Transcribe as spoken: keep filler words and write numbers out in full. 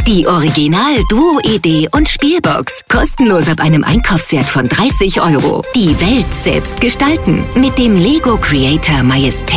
Die Original-Duo-Idee und Spielbox. Kostenlos ab einem Einkaufswert von dreißig Euro. Die Welt selbst gestalten. Mit dem Lego Creator Majestät.